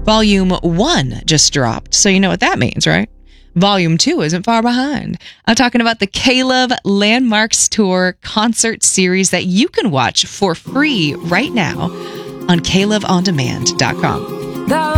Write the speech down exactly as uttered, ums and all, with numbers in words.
Volume one just dropped, so you know what that means, right? Volume two isn't far behind. I'm talking about the K-Love Landmarks Tour concert series that you can watch for free right now on K Love On Demand dot com.